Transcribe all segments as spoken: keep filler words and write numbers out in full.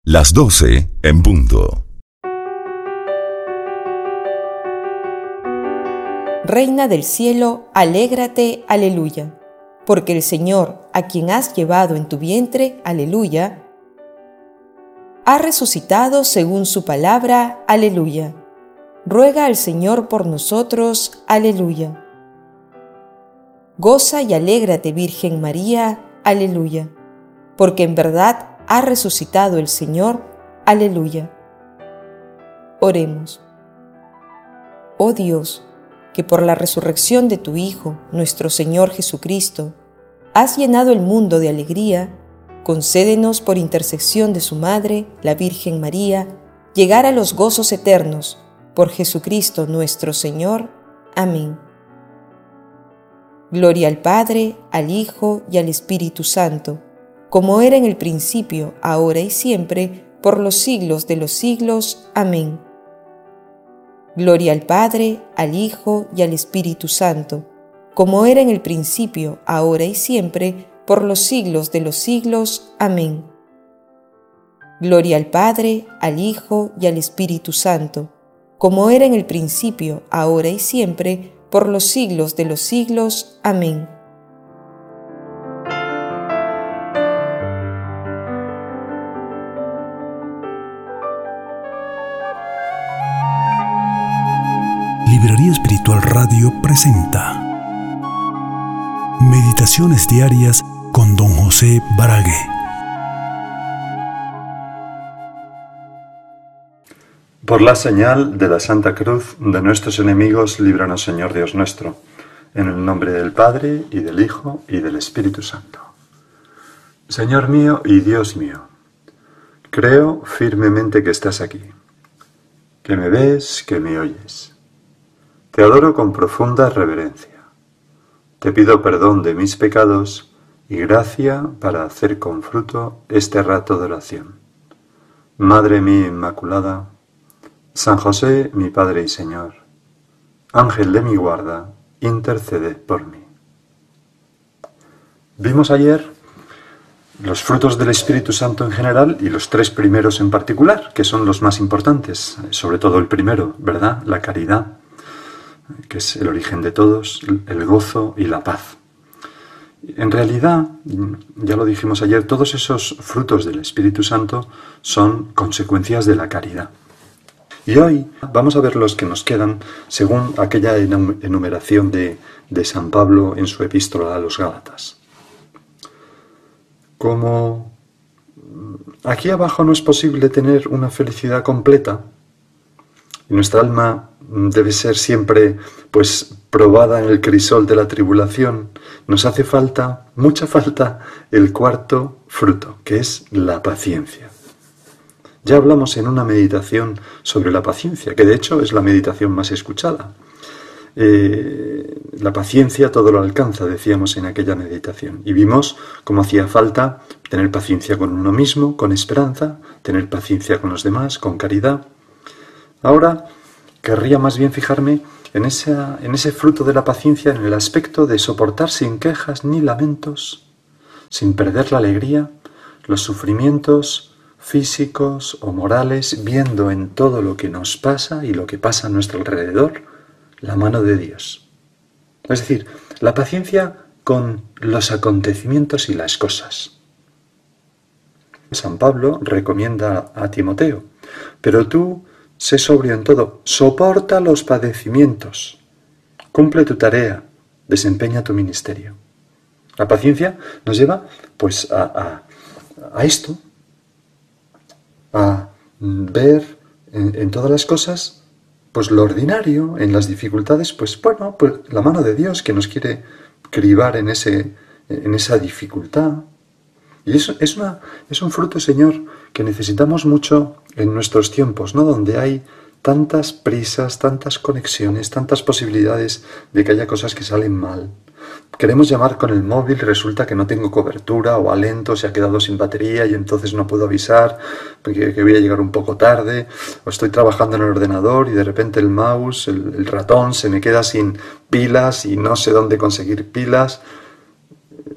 Las doce en punto. Reina del cielo, alégrate, aleluya, porque el Señor, a quien has llevado en tu vientre, aleluya, ha resucitado según su palabra, aleluya. Ruega al Señor por nosotros, aleluya. Goza y alégrate, Virgen María, aleluya, porque en verdad ha resucitado el Señor, aleluya. Oremos. Oh Dios, que por la resurrección de tu Hijo, nuestro Señor Jesucristo, has llenado el mundo de alegría, concédenos por intercesión de su Madre, la Virgen María, llegar a los gozos eternos, por Jesucristo nuestro Señor. Amén. Gloria al Padre, al Hijo y al Espíritu Santo, como era en el principio, ahora y siempre, por los siglos de los siglos. Amén. Gloria al Padre, al Hijo y al Espíritu Santo, como era en el principio, ahora y siempre, por los siglos de los siglos. Amén. Gloria al Padre, al Hijo y al Espíritu Santo, como era en el principio, ahora y siempre, por los siglos de los siglos. Amén. Librería Espiritual Radio presenta Meditaciones Diarias con Don José Barague. Por la señal de la Santa Cruz de nuestros enemigos, líbranos, Señor Dios nuestro, en el nombre del Padre, y del Hijo, y del Espíritu Santo. Señor mío y Dios mío, creo firmemente que estás aquí, que me ves, que me oyes. Te adoro con profunda reverencia. Te pido perdón de mis pecados y gracia para hacer con fruto este rato de oración. Madre mía Inmaculada, San José, mi Padre y Señor, Ángel de mi guarda, intercede por mí. Vimos ayer los frutos del Espíritu Santo en general y los tres primeros en particular, que son los más importantes, sobre todo el primero, ¿verdad? La caridad, que es el origen de todos, el gozo y la paz. En realidad, ya lo dijimos ayer, todos esos frutos del Espíritu Santo son consecuencias de la caridad. Y hoy vamos a ver los que nos quedan según aquella enumeración de, de San Pablo en su epístola a los Gálatas. Como aquí abajo no es posible tener una felicidad completa, y nuestra alma debe ser siempre pues probada en el crisol de la tribulación, nos hace falta, mucha falta, el cuarto fruto, que es la paciencia. Ya hablamos en una meditación sobre la paciencia, que de hecho es la meditación más escuchada. Eh, la paciencia todo lo alcanza, decíamos en aquella meditación. Y vimos cómo hacía falta tener paciencia con uno mismo, con esperanza, tener paciencia con los demás, con caridad. Ahora querría más bien fijarme en, esa, en ese fruto de la paciencia, en el aspecto de soportar sin quejas ni lamentos, sin perder la alegría, los sufrimientos físicos o morales, viendo en todo lo que nos pasa y lo que pasa a nuestro alrededor, la mano de Dios. Es decir, la paciencia con los acontecimientos y las cosas. San Pablo recomienda a Timoteo, pero tú sé sobrio en todo, soporta los padecimientos, cumple tu tarea, desempeña tu ministerio. La paciencia nos lleva pues a, a, a esto, a ver en, en todas las cosas pues lo ordinario, en las dificultades, pues bueno, pues la mano de Dios que nos quiere cribar en, ese, en esa dificultad. Y eso es, una, es un fruto, Señor, que necesitamos mucho en nuestros tiempos, ¿no? Donde hay tantas prisas, tantas conexiones, tantas posibilidades de que haya cosas que salen mal. Queremos llamar con el móvil, resulta que no tengo cobertura o va lento, se ha quedado sin batería y entonces no puedo avisar que, que voy a llegar un poco tarde, o estoy trabajando en el ordenador y de repente el mouse, el, el ratón se me queda sin pilas y no sé dónde conseguir pilas.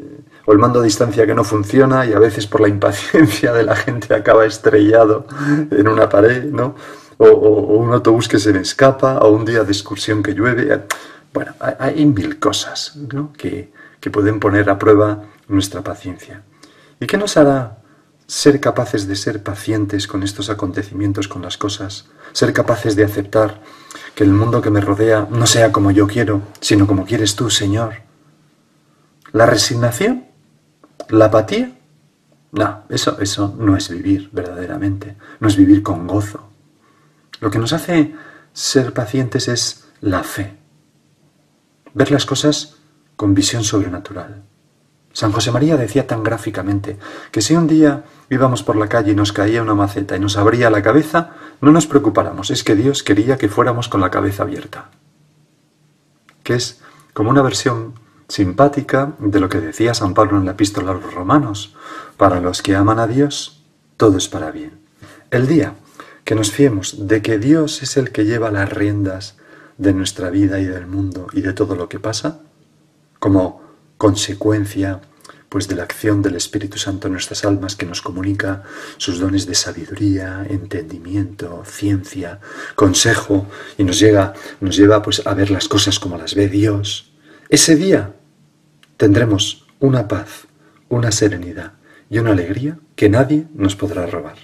o el mando a distancia que no funciona y a veces por la impaciencia de la gente acaba estrellado en una pared, ¿no? O, o, o un autobús que se me escapa, o un día de excursión que llueve. Bueno, hay, hay mil cosas, ¿no? que, que pueden poner a prueba nuestra paciencia. ¿Y qué nos hará ser capaces de ser pacientes con estos acontecimientos, con las cosas? Ser capaces de aceptar que el mundo que me rodea no sea como yo quiero, sino como quieres tú, Señor. ¿La resignación? ¿La apatía? No, eso, eso no es vivir verdaderamente, no es vivir con gozo. Lo que nos hace ser pacientes es la fe, ver las cosas con visión sobrenatural. San José María decía tan gráficamente que si un día íbamos por la calle y nos caía una maceta y nos abría la cabeza, no nos preocupáramos, es que Dios quería que fuéramos con la cabeza abierta. Que es como una versión simpática de lo que decía San Pablo en la Epístola a los Romanos: para los que aman a Dios, todo es para bien. El día que nos fiemos de que Dios es el que lleva las riendas de nuestra vida y del mundo y de todo lo que pasa, como consecuencia pues de la acción del Espíritu Santo en nuestras almas, que nos comunica sus dones de sabiduría, entendimiento, ciencia, consejo, y nos llega, nos lleva pues a ver las cosas como las ve Dios. Ese día tendremos una paz, una serenidad y una alegría que nadie nos podrá robar.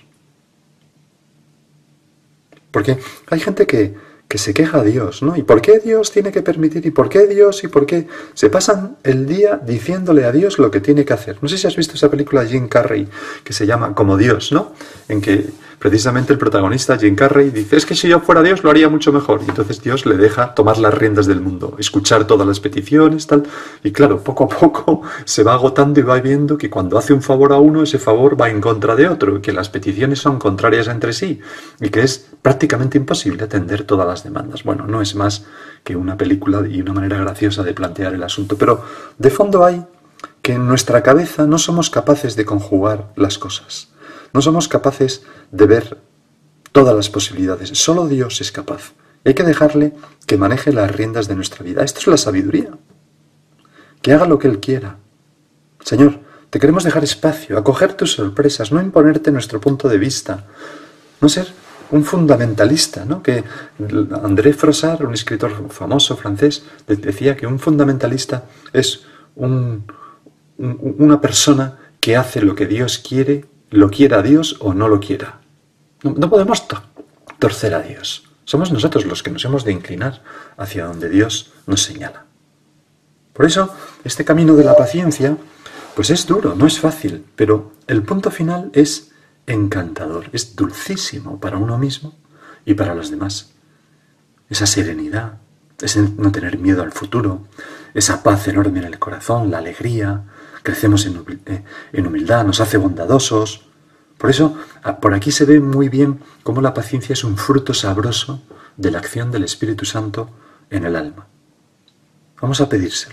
Porque hay gente que, que se queja a Dios, ¿no? ¿Y por qué Dios tiene que permitir? ¿Y por qué Dios? ¿Y por qué? Se pasan el día diciéndole a Dios lo que tiene que hacer. No sé si has visto esa película de Jim Carrey que se llama Como Dios, ¿no? En que precisamente el protagonista, Jim Carrey, dice: es que si yo fuera Dios lo haría mucho mejor. Y entonces Dios le deja tomar las riendas del mundo, escuchar todas las peticiones, tal. Y claro, poco a poco se va agotando y va viendo que cuando hace un favor a uno, ese favor va en contra de otro, y que las peticiones son contrarias entre sí, y que es prácticamente imposible atender todas las demandas. Bueno, no es más que una película y una manera graciosa de plantear el asunto, pero de fondo hay que en nuestra cabeza no somos capaces de conjugar las cosas. No somos capaces de ver todas las posibilidades. Solo Dios es capaz. Y hay que dejarle que maneje las riendas de nuestra vida. Esto es la sabiduría. Que haga lo que Él quiera. Señor, te queremos dejar espacio, acoger tus sorpresas, no imponerte nuestro punto de vista. No ser un fundamentalista, ¿no? Que André Froissart, un escritor famoso francés, decía que un fundamentalista es un, un, una persona que hace lo que Dios quiere, lo quiera Dios o no lo quiera. No, no podemos to- torcer a Dios. Somos nosotros los que nos hemos de inclinar hacia donde Dios nos señala. Por eso, este camino de la paciencia, pues es duro, no es fácil, pero el punto final es encantador, es dulcísimo para uno mismo y para los demás. Esa serenidad, ese no tener miedo al futuro, esa paz enorme en el corazón, la alegría, crecemos en humildad, en humildad, nos hace bondadosos. Por eso, por aquí se ve muy bien cómo la paciencia es un fruto sabroso de la acción del Espíritu Santo en el alma. Vamos a pedírselo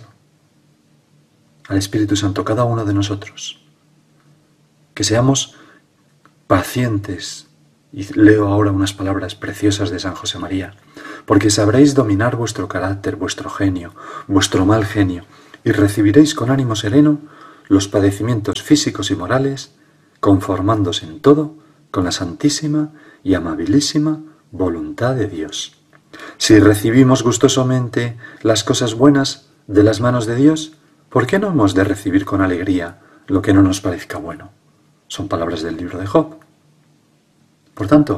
al Espíritu Santo, cada uno de nosotros, que seamos pacientes. Y leo ahora unas palabras preciosas de San José María: porque sabréis dominar vuestro carácter, vuestro genio, vuestro mal genio, y recibiréis con ánimo sereno los padecimientos físicos y morales, conformándose en todo con la santísima y amabilísima voluntad de Dios. Si recibimos gustosamente las cosas buenas de las manos de Dios, ¿por qué no hemos de recibir con alegría lo que no nos parezca bueno? Son palabras del libro de Job. Por tanto,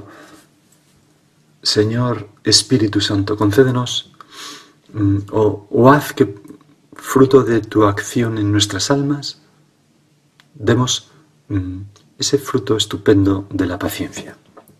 Señor Espíritu Santo, concédenos mm, o, o haz que, fruto de tu acción en nuestras almas, demos mm, ese fruto estupendo de la paciencia.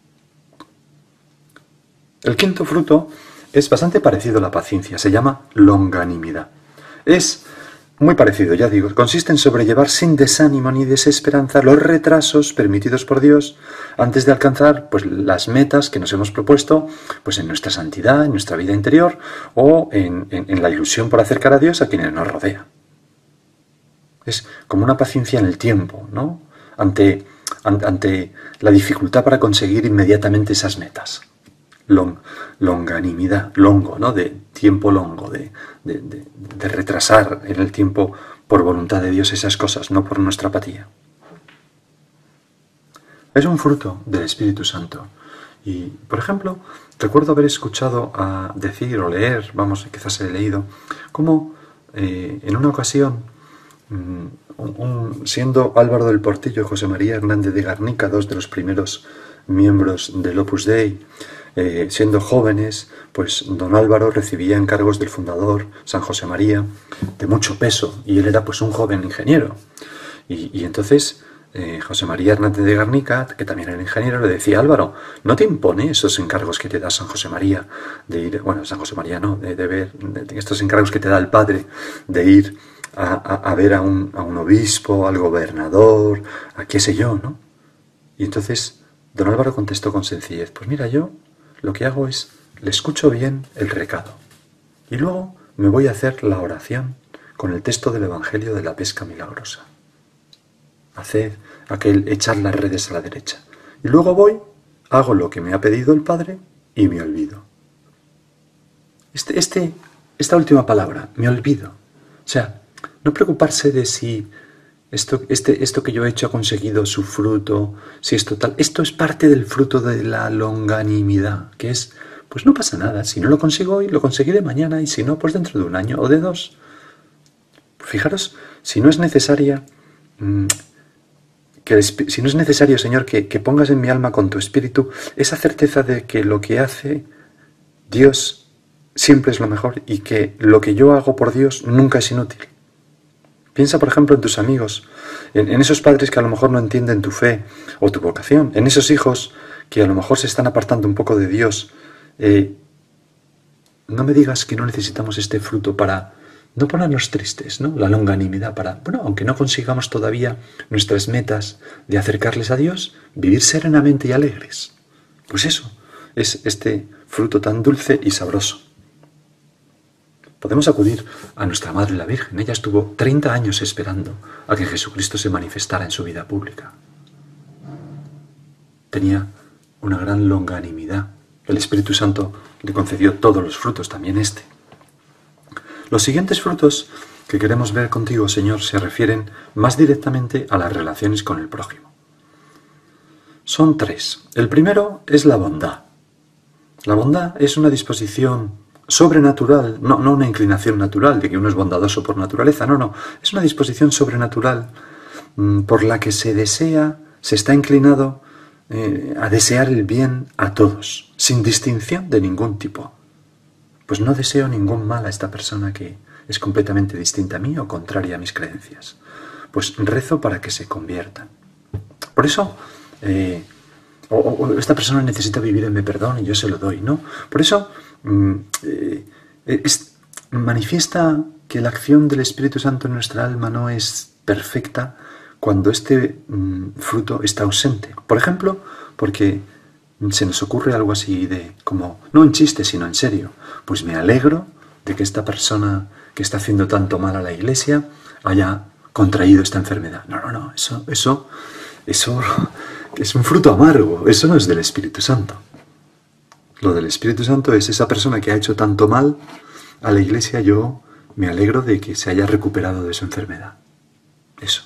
El quinto fruto es bastante parecido a la paciencia, se llama longanimidad. Es muy parecido, ya digo, consiste en sobrellevar sin desánimo ni desesperanza los retrasos permitidos por Dios antes de alcanzar pues, las metas que nos hemos propuesto pues, en nuestra santidad, en nuestra vida interior o en, en, en la ilusión por acercar a Dios a quienes nos rodean. Es como una paciencia en el tiempo, ¿no? Ante, ante la dificultad para conseguir inmediatamente esas metas. Long, longanimidad, longo, ¿no? De tiempo longo, de, de, de, de retrasar en el tiempo por voluntad de Dios esas cosas, no por nuestra apatía. Es un fruto del Espíritu Santo. Y, por ejemplo, recuerdo haber escuchado a decir o leer, vamos, quizás he leído, cómo eh, en una ocasión, un, un, siendo Álvaro del Portillo y José María Hernández de Garnica, dos de los primeros miembros del Opus Dei, eh, siendo jóvenes, pues don Álvaro recibía encargos del fundador, San José María, de mucho peso, y él era pues un joven ingeniero. Y, y entonces eh, José María Hernández de Garnica, que también era ingeniero, le decía: Álvaro, ¿no te impone esos encargos que te da San José María de ir, bueno, San José María no, de, de ver, de, estos encargos que te da el Padre, de ir a, a, a ver a un, a un obispo, al gobernador, a qué sé yo, ¿no? Y entonces don Álvaro contestó con sencillez: pues mira, yo lo que hago es, le escucho bien el recado y luego me voy a hacer la oración con el texto del Evangelio de la pesca milagrosa. Haced aquel echar las redes a la derecha. Y luego voy, hago lo que me ha pedido el Padre y me olvido. Este, este, esta última palabra, me olvido. O sea, no preocuparse de si esto, este, esto que yo he hecho ha conseguido su fruto, si esto tal. Esto es parte del fruto de la longanimidad, que es, pues no pasa nada. Si no lo consigo hoy, lo conseguiré mañana, y si no, pues dentro de un año o de dos. Fijaros, si no es necesaria... Mmm, Que si no es necesario, Señor, que, que pongas en mi alma con tu Espíritu esa certeza de que lo que hace Dios siempre es lo mejor y que lo que yo hago por Dios nunca es inútil. Piensa, por ejemplo, en tus amigos, en, en esos padres que a lo mejor no entienden tu fe o tu vocación, en esos hijos que a lo mejor se están apartando un poco de Dios. Eh, no me digas que no necesitamos este fruto para... no ponernos tristes, ¿no? La longanimidad para, bueno, aunque no consigamos todavía nuestras metas de acercarles a Dios, vivir serenamente y alegres. Pues eso, es este fruto tan dulce y sabroso. Podemos acudir a nuestra Madre la Virgen. Ella estuvo treinta años esperando a que Jesucristo se manifestara en su vida pública. Tenía una gran longanimidad. El Espíritu Santo le concedió todos los frutos, también este. Los siguientes frutos que queremos ver contigo, Señor, se refieren más directamente a las relaciones con el prójimo. Son tres. El primero es la bondad. La bondad es una disposición sobrenatural, no, no una inclinación natural de que uno es bondadoso por naturaleza, no, no. Es una disposición sobrenatural mmm, por la que se desea, se está inclinado eh, a desear el bien a todos, sin distinción de ningún tipo. Pues no deseo ningún mal a esta persona que es completamente distinta a mí o contraria a mis creencias. Pues rezo para que se conviertan. Por eso, eh, o, o esta persona necesita vivir en mi perdón y yo se lo doy, ¿no? Por eso, eh, es, manifiesta que la acción del Espíritu Santo en nuestra alma no es perfecta cuando este mm, fruto está ausente. Por ejemplo, porque... se nos ocurre algo así de, como, no en chiste, sino en serio. Pues me alegro de que esta persona que está haciendo tanto mal a la Iglesia haya contraído esta enfermedad. No, no, no, eso, eso, eso es un fruto amargo, eso no es del Espíritu Santo. Lo del Espíritu Santo es esa persona que ha hecho tanto mal a la Iglesia, yo me alegro de que se haya recuperado de su enfermedad. Eso.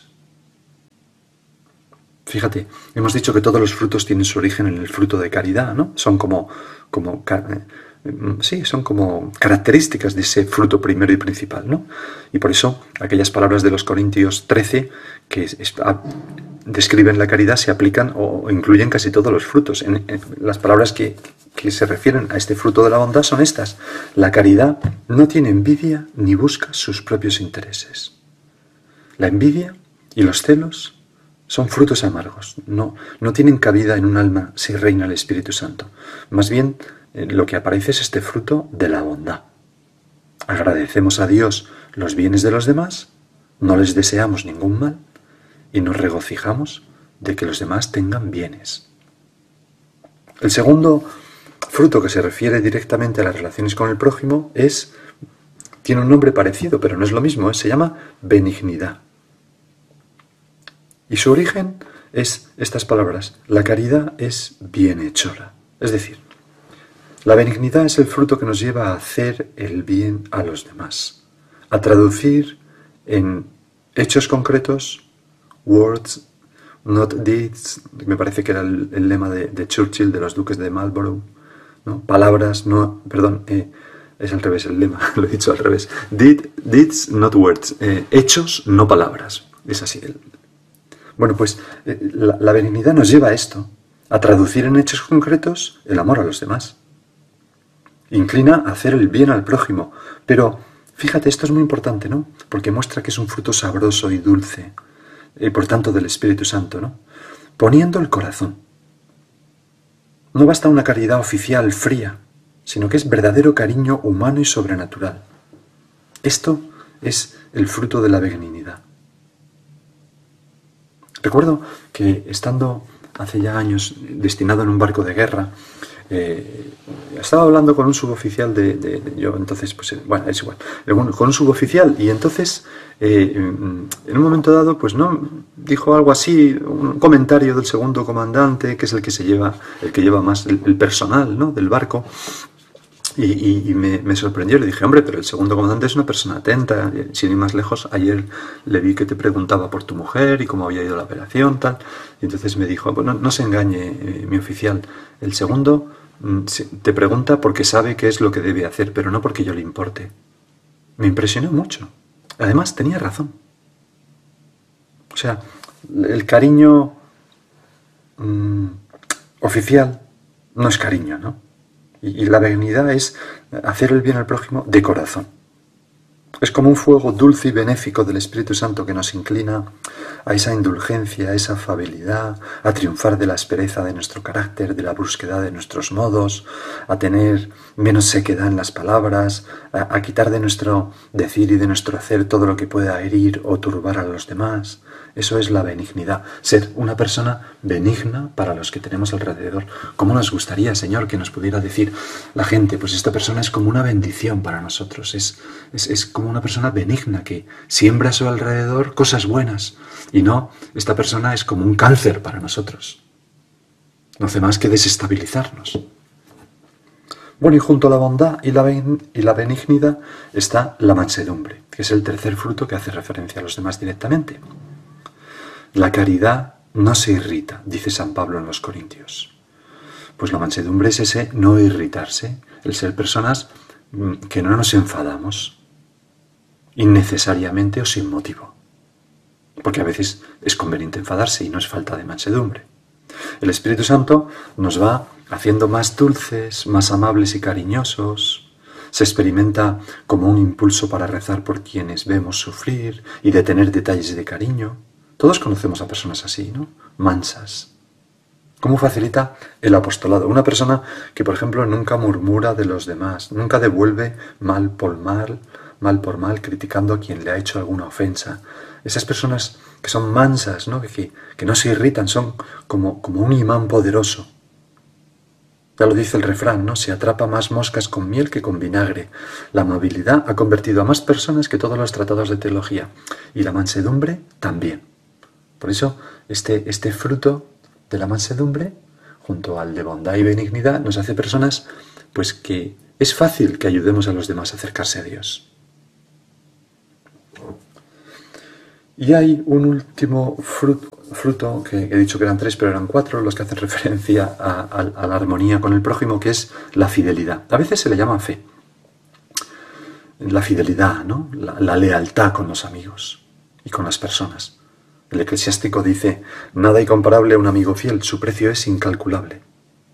Fíjate, hemos dicho que todos los frutos tienen su origen en el fruto de caridad, ¿no? Son como, como, sí, son como características de ese fruto primero y principal, ¿no? Y por eso aquellas palabras de los Corintios trece que es, es, a, describen la caridad se aplican o incluyen casi todos los frutos. En, en, las palabras que, que se refieren a este fruto de la bondad son estas. La caridad no tiene envidia ni busca sus propios intereses. La envidia y los celos son frutos amargos, no, no tienen cabida en un alma si reina el Espíritu Santo. Más bien, eh, lo que aparece es este fruto de la bondad. Agradecemos a Dios los bienes de los demás, no les deseamos ningún mal y nos regocijamos de que los demás tengan bienes. El segundo fruto que se refiere directamente a las relaciones con el prójimo es, tiene un nombre parecido, pero no es lo mismo, ¿eh? Se llama benignidad. Y su origen es estas palabras: la caridad es bienhechora. Es decir, la benignidad es el fruto que nos lleva a hacer el bien a los demás, a traducir en hechos concretos, words, not deeds, me parece que era el, el lema de, de Churchill, de los duques de Marlborough, ¿no? Palabras, no, perdón, eh, es al revés el lema, lo he dicho al revés. Deed, deeds, not words, eh, hechos, no palabras, es así. El, bueno, pues eh, la, la benignidad nos lleva a esto, a traducir en hechos concretos el amor a los demás. Inclina a hacer el bien al prójimo, pero fíjate, esto es muy importante, ¿no? Porque muestra que es un fruto sabroso y dulce, y por tanto del Espíritu Santo, ¿no? Poniendo el corazón. No basta una caridad oficial fría, sino que es verdadero cariño humano y sobrenatural. Esto es el fruto de la benignidad. Recuerdo que estando hace ya años destinado en un barco de guerra, Eh, estaba hablando con un suboficial de, de, de yo entonces pues bueno es igual con un suboficial y entonces eh, en un momento dado pues no dijo algo así, un comentario del segundo comandante, que es el que se lleva el que lleva más el, el personal, ¿no?, del barco, y, y, y me, me sorprendió. Le dije, hombre, pero el segundo comandante es una persona atenta, sin ir más lejos, ayer le vi que te preguntaba por tu mujer y cómo había ido la operación, tal, y entonces me dijo, bueno, no se engañe, eh, mi oficial, el segundo te pregunta porque sabe qué es lo que debe hacer, pero no porque yo le importe. Me impresionó mucho. Además, tenía razón. O sea, el cariño mmm, oficial no es cariño, ¿no? Y, y la benignidad es hacer el bien al prójimo de corazón. Es como un fuego dulce y benéfico del Espíritu Santo que nos inclina a esa indulgencia, a esa afabilidad, a triunfar de la aspereza de nuestro carácter, de la brusquedad de nuestros modos, a tener menos sequedad en las palabras, a, a quitar de nuestro decir y de nuestro hacer todo lo que pueda herir o turbar a los demás. Eso es la benignidad, ser una persona benigna para los que tenemos alrededor. ¿Cómo nos gustaría, Señor, que nos pudiera decir la gente, pues esta persona es como una bendición para nosotros, es, es, es como una persona benigna que siembra a su alrededor cosas buenas, y no, esta persona es como un cáncer para nosotros, no hace más que desestabilizarnos. Bueno, y junto a la bondad y la, ben, y la benignidad está la mansedumbre, que es el tercer fruto que hace referencia a los demás directamente. La caridad no se irrita, dice San Pablo en los Corintios. Pues la mansedumbre es ese no irritarse, el ser personas que no nos enfadamos innecesariamente o sin motivo. Porque a veces es conveniente enfadarse y no es falta de mansedumbre. El Espíritu Santo nos va haciendo más dulces, más amables y cariñosos. Se experimenta como un impulso para rezar por quienes vemos sufrir y de tener detalles de cariño. Todos conocemos a personas así, ¿no? Mansas. ¿Cómo facilita el apostolado? Una persona que, por ejemplo, nunca murmura de los demás, nunca devuelve mal por mal, mal por mal, criticando a quien le ha hecho alguna ofensa. Esas personas que son mansas, ¿no? Que, que no se irritan, son como, como un imán poderoso. Ya lo dice el refrán, ¿no? Se atrapa más moscas con miel que con vinagre. La amabilidad ha convertido a más personas que todos los tratados de teología. Y la mansedumbre también. Por eso, este, este fruto de la mansedumbre, junto al de bondad y benignidad, nos hace personas pues que es fácil que ayudemos a los demás a acercarse a Dios. Y hay un último fruto, fruto, que he dicho que eran tres, pero eran cuatro, los que hacen referencia a, a, a la armonía con el prójimo, que es la fidelidad. A veces se le llama fe. La fidelidad, ¿no? La, la lealtad con los amigos y con las personas. El eclesiástico dice, nada hay comparable a un amigo fiel, su precio es incalculable.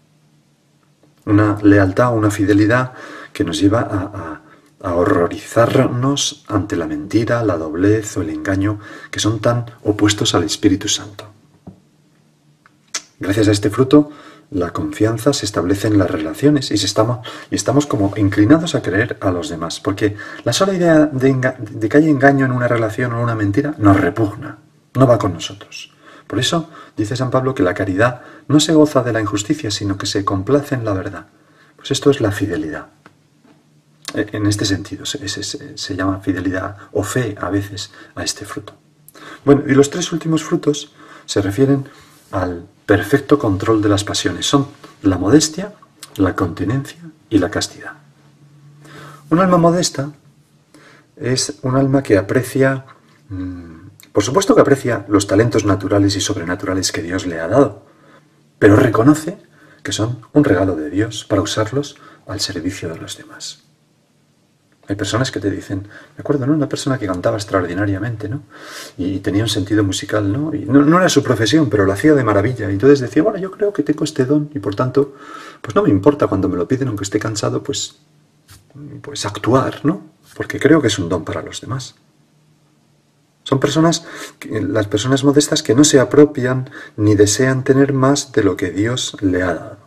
Una lealtad, una fidelidad que nos lleva a, a, a horrorizarnos ante la mentira, la doblez o el engaño, que son tan opuestos al Espíritu Santo. Gracias a este fruto, la confianza se establece en las relaciones y, se estamos, y estamos como inclinados a creer a los demás, porque la sola idea de, enga- de que haya engaño en una relación o una mentira nos repugna. No va con nosotros. Por eso dice San Pablo que la caridad no se goza de la injusticia, sino que se complace en la verdad. Pues esto es la fidelidad. En este sentido se, se, se llama fidelidad o fe a veces a este fruto. Bueno, y los tres últimos frutos se refieren al perfecto control de las pasiones. Son la modestia, la continencia y la castidad. Un alma modesta es un alma que aprecia mmm, Por supuesto que aprecia los talentos naturales y sobrenaturales que Dios le ha dado, pero reconoce que son un regalo de Dios para usarlos al servicio de los demás. Hay personas que te dicen, me acuerdo, ¿no? Una persona que cantaba extraordinariamente, ¿no? Y tenía un sentido musical, ¿no? Y no, no era su profesión, pero lo hacía de maravilla. Y entonces decía, bueno, yo creo que tengo este don y por tanto, pues no me importa cuando me lo piden, aunque esté cansado, pues, pues actuar, ¿no? Porque creo que es un don para los demás. Son personas, las personas modestas que no se apropian ni desean tener más de lo que Dios le ha dado.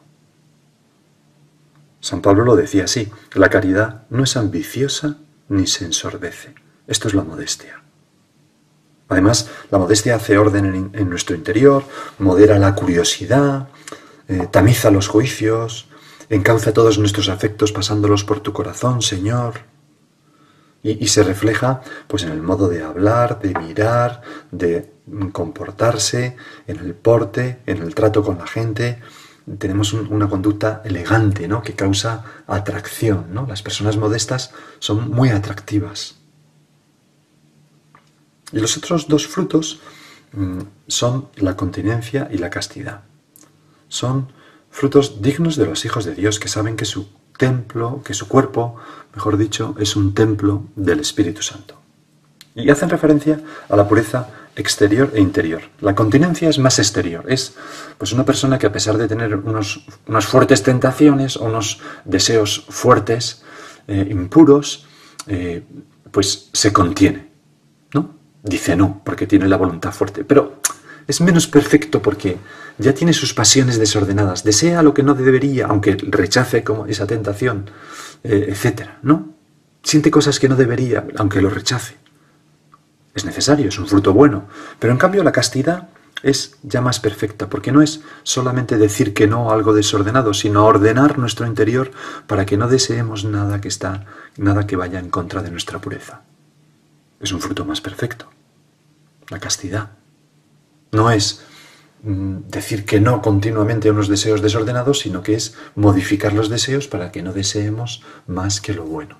San Pablo lo decía así, la caridad no es ambiciosa ni se ensordece. Esto es la modestia. Además, la modestia hace orden en, en nuestro interior, modera la curiosidad, eh, tamiza los juicios, encauza todos nuestros afectos pasándolos por tu corazón, Señor. Y, y se refleja pues en el modo de hablar, de mirar, de comportarse, en el porte, en el trato con la gente. Tenemos un, una conducta elegante, ¿no? Que causa atracción, ¿no? Las personas modestas son muy atractivas. Y los otros dos frutos mmm, son la continencia y la castidad. Son frutos dignos de los hijos de Dios que saben que su templo, que su cuerpo, mejor dicho, es un templo del Espíritu Santo. Y hacen referencia a la pureza exterior e interior. La continencia es más exterior, es pues una persona que a pesar de tener unos, unas fuertes tentaciones o unos deseos fuertes, eh, impuros, eh, pues se contiene, ¿no? Dice no, porque tiene la voluntad fuerte, pero es menos perfecto porque ya tiene sus pasiones desordenadas, desea lo que no debería, aunque rechace como esa tentación, eh, etcétera, ¿no? Siente cosas que no debería, aunque lo rechace. Es necesario, es un fruto bueno, pero en cambio la castidad es ya más perfecta, porque no es solamente decir que no a algo desordenado, sino ordenar nuestro interior para que no deseemos nada que está, nada que vaya en contra de nuestra pureza. Es un fruto más perfecto, la castidad. No es mm, decir que no continuamente a unos deseos desordenados, sino que es modificar los deseos para que no deseemos más que lo bueno.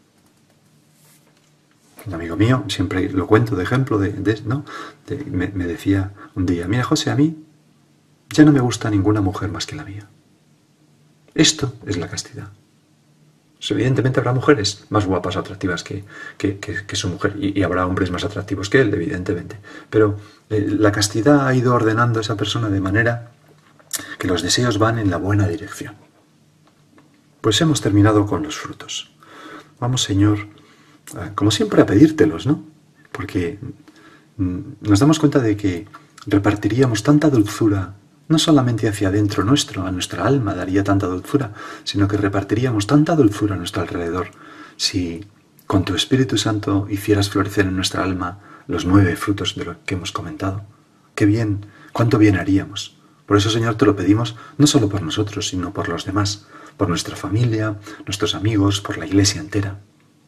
Un amigo mío, siempre lo cuento de ejemplo, de, de, ¿no? de, me, me decía un día, mira José, a mí ya no me gusta ninguna mujer más que la mía. Esto es la castidad. Pues evidentemente habrá mujeres más guapas o atractivas que, que, que, que su mujer y, y habrá hombres más atractivos que él, evidentemente. Pero eh, la castidad ha ido ordenando a esa persona de manera que los deseos van en la buena dirección. Pues hemos terminado con los frutos. Vamos, Señor, como siempre, a pedírtelos, ¿no? Porque nos damos cuenta de que repartiríamos tanta dulzura, no solamente hacia adentro nuestro, a nuestra alma daría tanta dulzura, sino que repartiríamos tanta dulzura a nuestro alrededor si con tu Espíritu Santo hicieras florecer en nuestra alma los nueve frutos de lo que hemos comentado. ¡Qué bien! ¡Cuánto bien haríamos! Por eso, Señor, te lo pedimos no solo por nosotros, sino por los demás, por nuestra familia, nuestros amigos, por la Iglesia entera.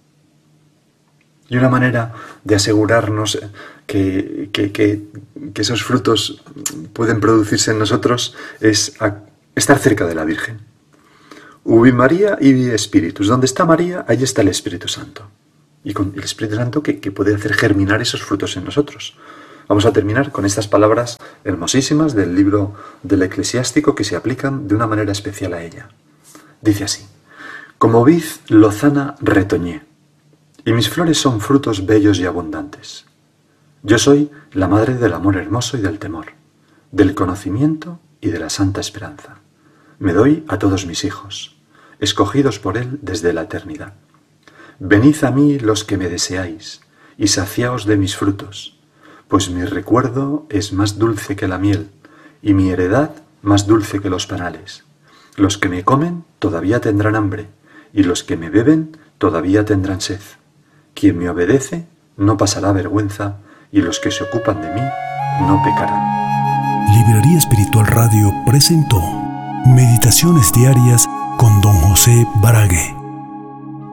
Y una manera de asegurarnos que, que, que, que esos frutos pueden producirse en nosotros es estar cerca de la Virgen. Ubi María ibi Spiritus. Donde está María, ahí está el Espíritu Santo. Y con el Espíritu Santo que, que puede hacer germinar esos frutos en nosotros. Vamos a terminar con estas palabras hermosísimas del libro del Eclesiástico que se aplican de una manera especial a ella. Dice así: como vid lozana retoñé, y mis flores son frutos bellos y abundantes. Yo soy la madre del amor hermoso y del temor, del conocimiento y de la santa esperanza. Me doy a todos mis hijos, escogidos por él desde la eternidad. Venid a mí los que me deseáis, y saciaos de mis frutos, pues mi recuerdo es más dulce que la miel, y mi heredad más dulce que los panales. Los que me comen todavía tendrán hambre, y los que me beben todavía tendrán sed. Quien me obedece no pasará vergüenza, y los que se ocupan de mí no pecarán. Librería Espiritual Radio presentó Meditaciones Diarias con Don José Barague.